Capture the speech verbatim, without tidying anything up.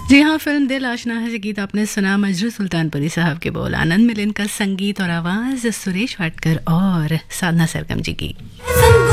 जी हाँ, फिल्म दिल आशना है से गीत आपने सुना। मजरू सुल्तानपुरी साहब के बोल, आनंद मिलिन का संगीत और आवाज़ सुरेश वाडकर और साधना सरगम जी की।